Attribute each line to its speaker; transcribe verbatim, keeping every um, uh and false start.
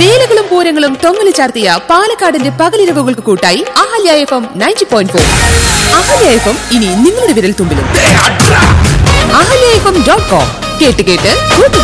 Speaker 1: വേലകളും പൂരങ്ങളും തൊങ്ങലി ചാർത്തിയ പാലക്കാടിന്റെ പകലിരവുകൾക്ക് കൂട്ടായി Ahalya F M ninety point four. Ahalya F M ഇനി നിങ്ങളുടെ വിരൽ തുമ്പിലും. Ahalya F M dot com കേട്ട് കേട്ട്